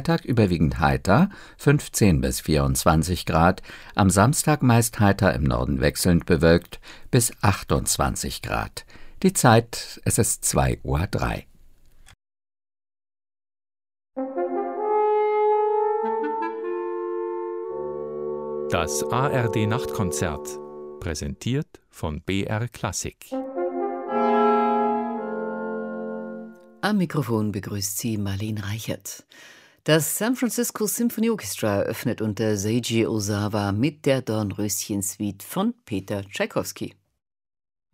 Freitag überwiegend heiter, 15 bis 24 Grad, am Samstag meist heiter, im Norden wechselnd bewölkt, bis 28 Grad. Die Zeit, es ist 2:03 Uhr. Das ARD-Nachtkonzert, präsentiert von BR Klassik. Am Mikrofon begrüßt sie Marlene Reichert. Das San Francisco Symphony Orchestra eröffnet unter Seiji Ozawa mit der Dornröschen-Suite von Peter Tschaikowski.